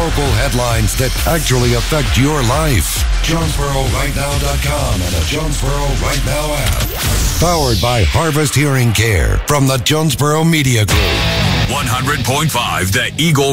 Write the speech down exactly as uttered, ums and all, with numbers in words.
local headlines that actually affect your life. Jonesboro Right Now dot com and the Jonesboro Right Now app. Powered by Harvest Hearing Care from the Jonesboro Media Group. one hundred point five The Eagle